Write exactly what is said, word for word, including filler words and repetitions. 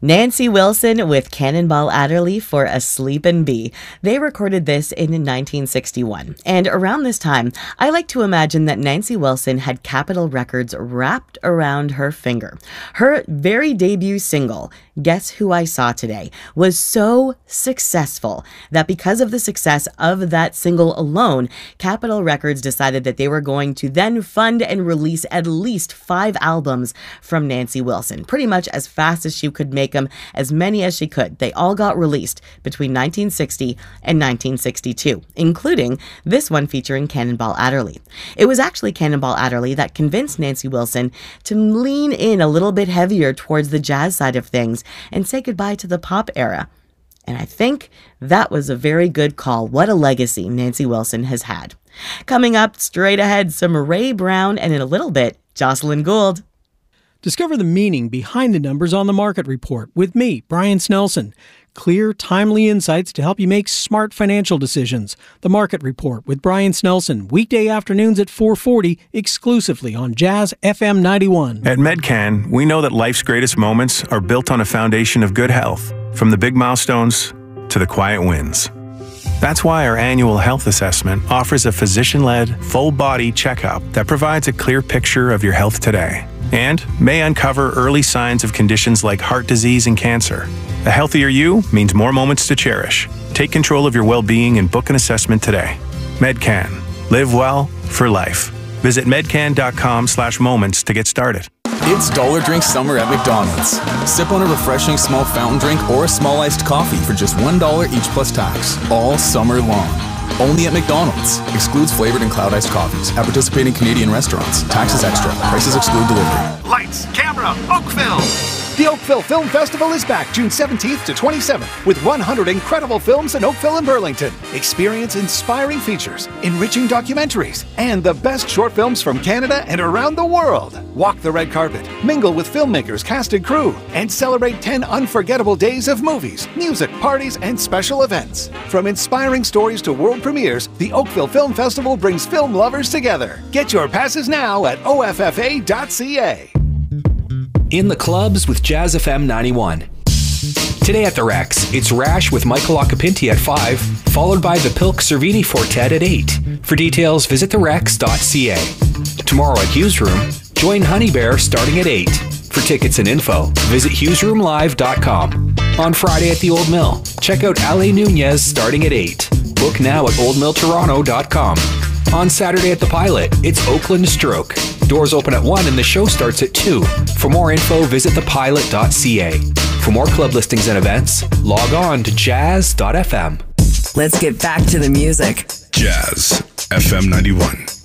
Nancy Wilson with Cannonball Adderley for A Sleepin' Bee. They recorded this in nineteen sixty-one. And around this time, I like to imagine that Nancy Wilson had Capitol Records wrapped around her finger. Her very debut single, Guess Who I Saw Today, was so successful that because of the success of that single alone, Capitol Records decided that they were going to then fund and release at least five albums from Nancy Wilson, pretty much as fast as she could make them, as many as she could. They all got released between nineteen sixty and nineteen sixty-two, including this one featuring Cannonball Adderley. It was actually Cannonball Adderley that convinced Nancy Wilson to lean in a little bit heavier towards the jazz side of things and say goodbye to the pop era. And I think that was a very good call. What a legacy Nancy Wilson has had. Coming up straight ahead, some Ray Brown, and in a little bit, Jocelyn Gould. Discover the meaning behind the numbers on the Market Report with me, Brian Snelson. Clear, timely insights to help you make smart financial decisions. The Market Report with Brian Snelson, weekday afternoons at four forty, exclusively on Jazz F M ninety-one. At Medcan, we know that life's greatest moments are built on a foundation of good health, from the big milestones to the quiet wins. That's why our annual health assessment offers a physician-led, full-body checkup that provides a clear picture of your health today and may uncover early signs of conditions like heart disease and cancer. A healthier you means more moments to cherish. Take control of your well-being and book an assessment today. Medcan. Live well for life. Visit medcan.com slash moments to get started. It's Dollar Drink Summer at McDonald's. Sip on a refreshing small fountain drink or a small iced coffee for just one dollar each plus tax, all summer long. Only at McDonald's. Excludes flavored and cloud iced coffees at participating Canadian restaurants. Taxes extra. Prices exclude delivery. Lights, camera, Oakville! The Oakville Film Festival is back June seventeenth to twenty-seventh with one hundred incredible films in Oakville and Burlington. Experience inspiring features, enriching documentaries, and the best short films from Canada and around the world. Walk the red carpet, mingle with filmmakers, cast and crew, and celebrate ten unforgettable days of movies, music, parties, and special events. From inspiring stories to world premieres, the Oakville Film Festival brings film lovers together. Get your passes now at O F F A dot C A. In the clubs with Jazz F M ninety-one. Today at the Rex, it's Rash with Michael Occhipinti at five, followed by the Pilk Cervini Fortet at eight. For details, visit the rex dot c a. Tomorrow at Hughes Room, join Honey Bear starting at eight. For tickets and info, visit hughes room live dot com. On Friday at the Old Mill, check out Ale Nunez starting at eight. Book now at old mill toronto dot com. On Saturday at the Pilot, it's Oakland Stroke. Doors open at one and the show starts at two. For more info, visit the pilot dot c a. For more club listings and events, log on to jazz dot f m. Let's get back to the music. Jazz F M ninety-one.